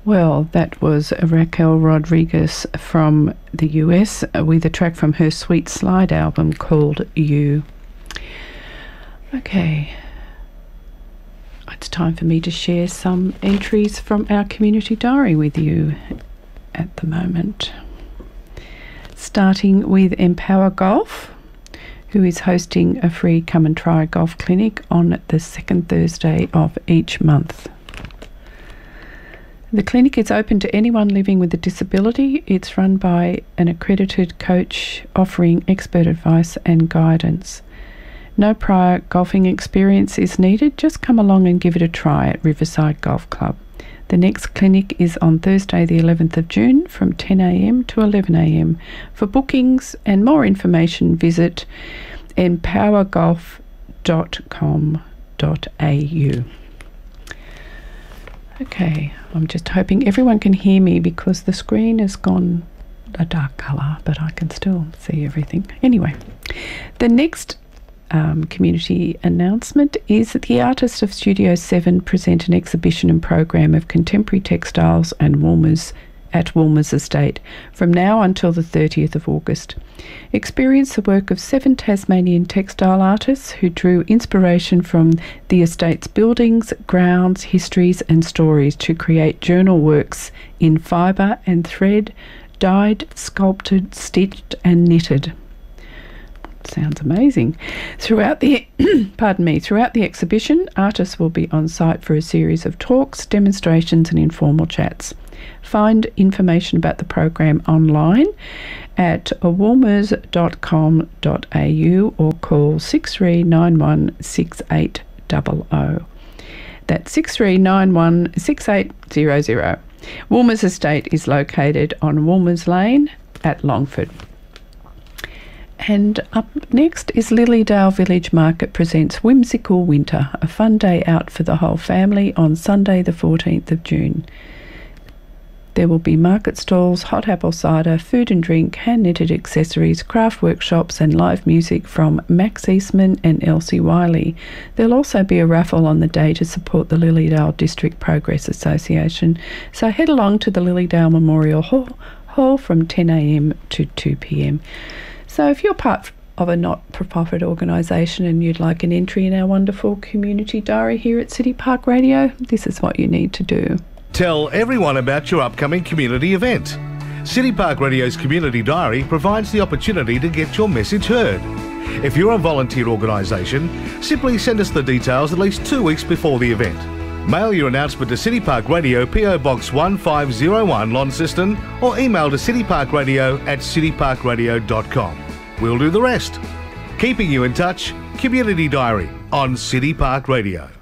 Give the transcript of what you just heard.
Well, that was Raquel Rodriguez from the US with a track from her Sweet Slide album called You. Okay, it's time for me to share some entries from our community diary with you at the moment. Starting with Empower Golf, who is hosting a free come and try golf clinic on the second Thursday of each month. The clinic is open to anyone living with a disability. It's run by an accredited coach offering expert advice and guidance. No prior golfing experience is needed. Just come along and give it a try at Riverside Golf Club. The next clinic is on Thursday the 11th of June from 10 a.m. to 11 a.m. For bookings and more information, visit empowergolf.com.au. Okay, I'm just hoping everyone can hear me because the screen has gone a dark colour, but I can still see everything. Anyway, the next community announcement is that the artists of Studio 7 present an exhibition and program of contemporary textiles and Woolmers at Woolmers Estate from now until the 30th of August. Experience the work of 7 Tasmanian textile artists who drew inspiration from the estate's buildings, grounds, histories and stories to create journal works in fibre and thread, dyed, sculpted, stitched and knitted. Sounds amazing. Throughout the throughout the exhibition, artists will be on site for a series of talks, demonstrations and informal chats. Find information about the program online at woolmers.com.au or call 6391 6800. That's 6391 6800. Woolmers Estate is located on Woolmers Lane at Longford. And up next is Lilydale Village Market presents Whimsical Winter, a fun day out for the whole family on Sunday the 14th of June. There will be market stalls, hot apple cider, food and drink, hand-knitted accessories, craft workshops and live music from Max Eastman and Elsie Wiley. There'll also be a raffle on the day to support the Lilydale District Progress Association. So head along to the Lilydale Memorial Hall from 10 a.m. to 2 p.m. So if you're part of a not-for-profit organisation and you'd like an entry in our wonderful community diary here at City Park Radio, this is what you need to do. Tell everyone about your upcoming community event. City Park Radio's Community Diary provides the opportunity to get your message heard. If you're a volunteer organisation, simply send us the details at least 2 weeks before the event. Mail your announcement to City Park Radio, PO Box 1501, Launceston, or email to cityparkradio@cityparkradio.com. We'll do the rest. Keeping you in touch, Community Diary on City Park Radio.